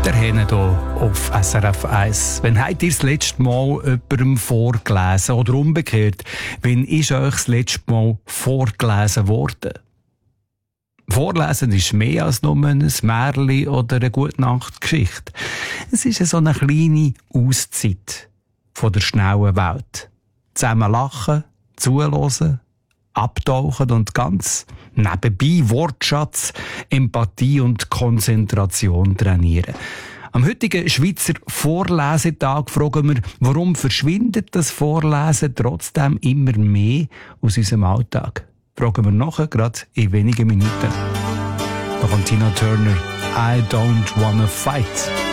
Henne hier auf SRF 1. Wann habt ihr das letzte Mal jemandem vorgelesen? Oder umgekehrt, wann ist euch das letzte Mal vorgelesen worden? Vorlesen ist mehr als nur ein Märchen oder eine Gute-Nacht-Geschichte. Es ist so eine kleine Auszeit von der schnellen Welt. Zusammen lachen, zuhören, abtauchen und ganz nebenbei Wortschatz, Empathie und Konzentration trainieren. Am heutigen Schweizer Vorlesetag fragen wir, warum verschwindet das Vorlesen trotzdem immer mehr aus unserem Alltag? Fragen wir nachher, gerade in wenigen Minuten. Da kommt Tina Turner, I don't wanna fight.